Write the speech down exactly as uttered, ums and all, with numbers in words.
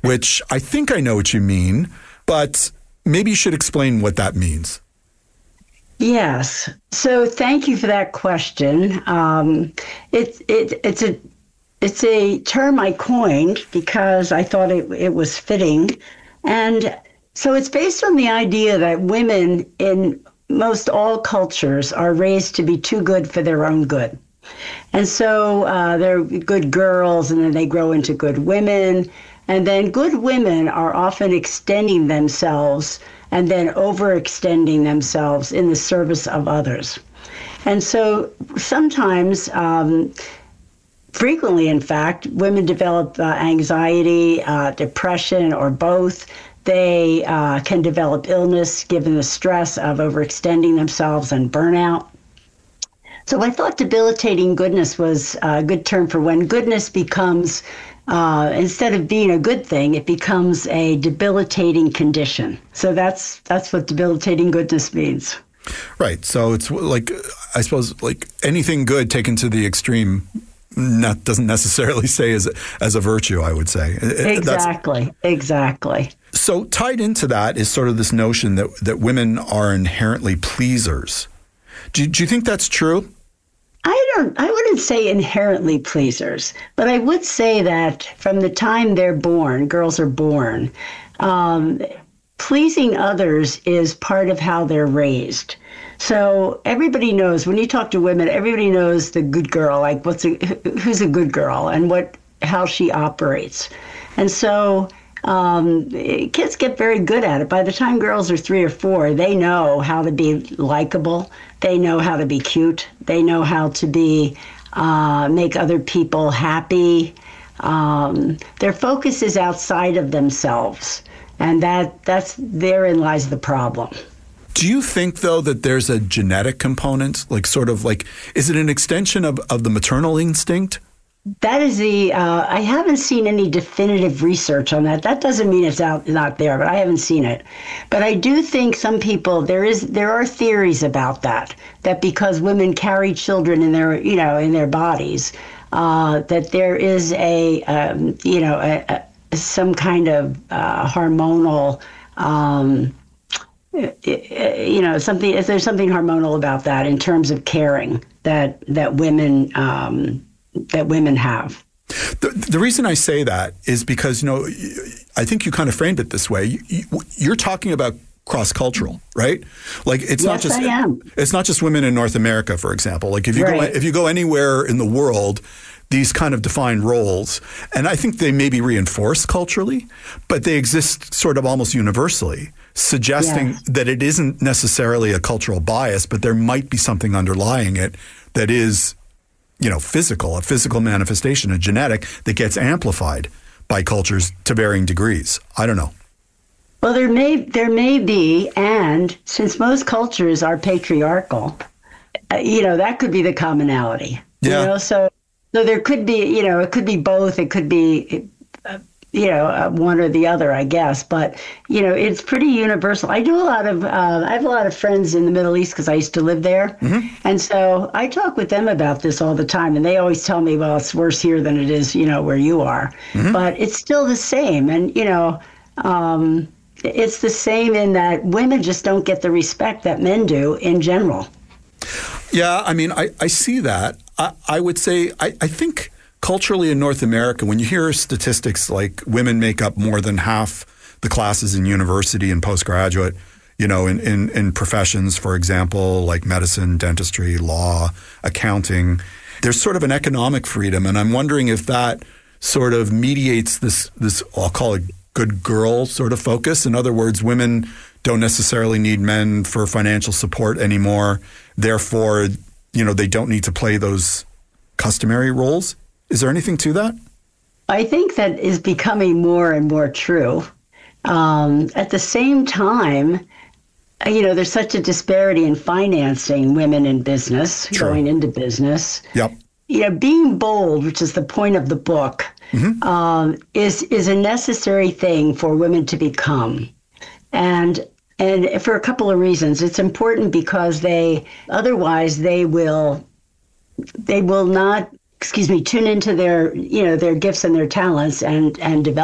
which I think I know what you mean, but maybe you should explain what that means. Yes. So thank you for that question. Um, it, it, it's a it's a term I coined because I thought it, it was fitting. And so it's based on the idea that women in most all cultures are raised to be too good for their own good. And so uh, they're good girls, and then they grow into good women. And then good women are often extending themselves and then overextending themselves in the service of others. And so sometimes, um, frequently in fact, women develop uh, anxiety, uh, depression, or both. They uh, can develop illness given the stress of overextending themselves and burnout. So I thought debilitating goodness was a good term for when goodness becomes, uh, instead of being a good thing, it becomes a debilitating condition. So that's that's what debilitating goodness means. Right. So it's like, I suppose, like anything good taken to the extreme not, doesn't necessarily say as, as a virtue, I would say. Exactly. That's, exactly. So tied into that is sort of this notion that, that women are inherently pleasers. Do, do you think that's true? I don't, I wouldn't say inherently pleasers, but I would say that from the time they're born, girls are born, um, pleasing others is part of how they're raised. So everybody knows, when you talk to women, everybody knows the good girl, like what's a, who's a good girl and what, how she operates. And so Um, kids get very good at it. By the time girls are three or four, they know how to be likable. They know how to be cute. They know how to be, uh, make other people happy. Um, their focus is outside of themselves. And that that's therein lies the problem. Do you think, though, that there's a genetic component, like sort of like, is it an extension of, of the maternal instinct? That is the, uh, I haven't seen any definitive research on that. That doesn't mean it's out, not there, but I haven't seen it. But I do think some people, there is, there are theories about that, that because women carry children in their, you know, in their bodies, uh, that there is a, um, you know, a, a, some kind of uh, hormonal, um, you know, something, if there's something hormonal about that in terms of caring that, that women, um, that women have. The, the reason I say that is because, you know, I think you kind of framed it this way. You, you, you're talking about cross-cultural, right? Like it's yes, not just I am. It's not just women in North America, for example. Like if you right. go if you go anywhere in the world, these kind of defined roles, and I think they may be reinforced culturally, but they exist sort of almost universally, suggesting yes. that it isn't necessarily a cultural bias, but there might be something underlying it that is, you know, physical, a physical manifestation, a genetic that gets amplified by cultures to varying degrees. I don't know. Well, there may there may be, and since most cultures are patriarchal, uh, you know, that could be the commonality. Yeah. You know, so so there could be, you know, it could be both. It could be, uh, you know, uh, one or the other, I guess. But, you know, it's pretty universal. I do a lot of, uh, I have a lot of friends in the Middle East because I used to live there. Mm-hmm. And so I talk with them about this all the time. And they always tell me, well, it's worse here than it is, you know, where you are. Mm-hmm. But it's still the same. And, you know, um, it's the same in that women just don't get the respect that men do in general. Yeah, I mean, I, I see that. I, I would say, I, I think culturally in North America, when you hear statistics like women make up more than half the classes in university and postgraduate, you know, in, in, in professions, for example, like medicine, dentistry, law, accounting, there's sort of an economic freedom. And I'm wondering if that sort of mediates this, this I'll call it good girl sort of focus. In other words, women don't necessarily need men for financial support anymore. Therefore, you know, they don't need to play those customary roles. Is there anything to that? I think that is becoming more and more true. Um, at the same time, you know, there's such a disparity in financing women in business, True. going into business. Yep. You know, being bold, which is the point of the book, mm-hmm. um, is is a necessary thing for women to become. And and for a couple of reasons. It's important because they, otherwise they will, they will not, excuse me, tune into their, you know, their gifts and their talents and, and develop